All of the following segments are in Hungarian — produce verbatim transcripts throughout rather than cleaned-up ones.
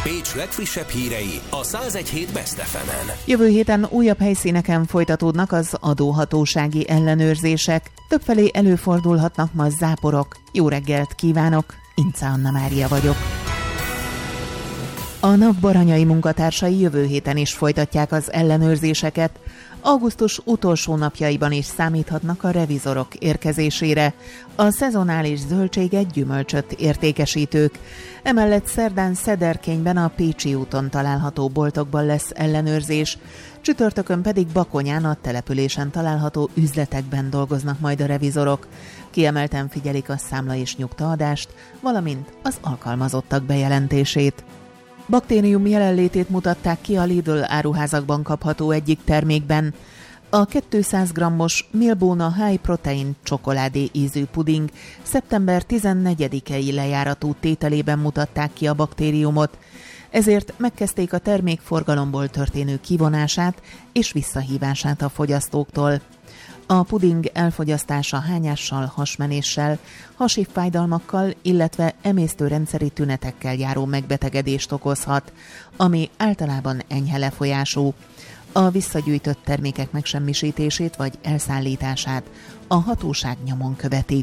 Pécs legfrissebb hírei a száz egy hét Best ef emen. Jövő héten újabb helyszíneken folytatódnak az adóhatósági ellenőrzések. Többfelé előfordulhatnak ma záporok. Jó reggelt kívánok, Ince Anna Mária vagyok. A NAV baranyai munkatársai jövő héten is folytatják az ellenőrzéseket. Augusztus utolsó napjaiban is számíthatnak a revizorok érkezésére. A szezonális zöldséget, gyümölcsöt értékesítők. Emellett szerdán Szederkényben a Pécsi úton található boltokban lesz ellenőrzés, csütörtökön pedig Bakonyán a településen található üzletekben dolgoznak majd a revizorok. Kiemelten figyelik a számla és nyugtaadást, valamint az alkalmazottak bejelentését. Baktérium jelenlétét mutatták ki a Lidl áruházakban kapható egyik termékben. A kétszáz grammos Milbona High Protein csokoládé ízű puding szeptember tizennegyedikei lejáratú tételében mutatták ki a baktériumot, ezért megkezdték a termék forgalomból történő kivonását és visszahívását a fogyasztóktól. A puding elfogyasztása hányással, hasmenéssel, hasi fájdalmakkal, illetve emésztőrendszeri tünetekkel járó megbetegedést okozhat, ami általában enyhe lefolyású. A visszagyűjtött termékek megsemmisítését vagy elszállítását a hatóság nyomon követi.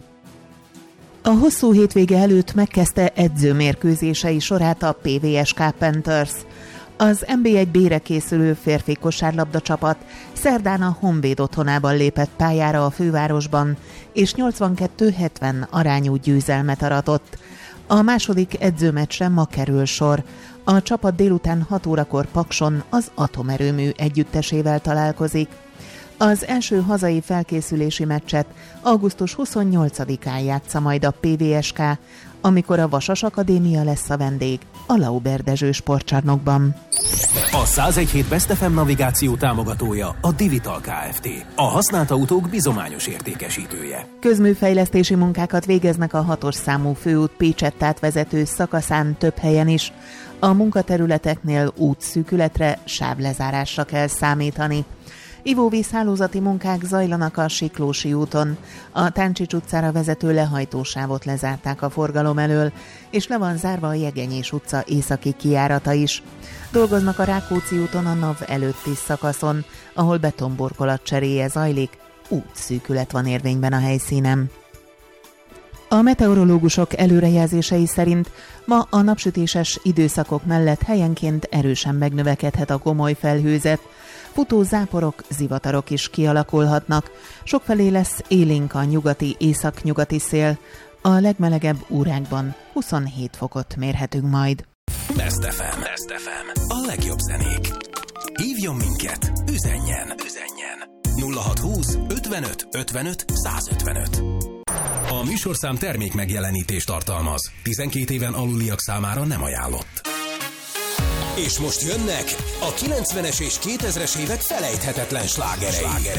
A hosszú hétvége előtt megkezdte edzőmérkőzései sorát a pé vé es ká Panthers. Az en bé egy bé-re készülő férfi kosárlabda csapat szerdán a Honvéd otthonában lépett pályára a fővárosban, és nyolcvankettő hetven arányú győzelmet aratott. A második edzőmeccsre ma kerül sor. A csapat délután hat órakor Pakson az atomerőmű együttesével találkozik. Az első hazai felkészülési meccset augusztus huszonnyolcadikán játsza majd a pé vé es ká, amikor a Vasas Akadémia lesz a vendég a Lauber Dezső sportcsarnokban. A száz egy hét Best ef em navigáció támogatója a Divital Kft. A használt autók bizományos értékesítője. Közműfejlesztési munkákat végeznek a hatos számú főút Pécsett átvezető szakaszán több helyen is. A munkaterületeknél útszűkületre, sávlezárásra kell számítani. Ivóvízhálózati munkák zajlanak a Siklósi úton. A Táncsics utcára vezető lehajtósávot lezárták a forgalom elől, és le van zárva a Jegenyés utca északi kijárata is. Dolgoznak a Rákóczi úton a NAV előtti szakaszon, ahol betonburkolat cseréje zajlik, útszűkület van érvényben a helyszínen. A meteorológusok előrejelzései szerint ma a napsütéses időszakok mellett helyenként erősen megnövekedhet a gomoly felhőzet, futó záporok, zivatarok is kialakulhatnak, sokfelé lesz élénk a nyugati, északnyugati szél, a legmelegebb órákban huszonhét fokot mérhetünk majd. Best ef em. Best ef em. A legjobb zenék. Hívjon minket, üzenjen, üzenjen. nulla hatszázhúsz ötvenöt ötvenöt százötvenöt. A műsorszám termék megjelenítést tartalmaz. tizenkét éven aluliak számára nem ajánlott. És most jönnek a kilencvenes és kétezres évek felejthetetlen slágerei.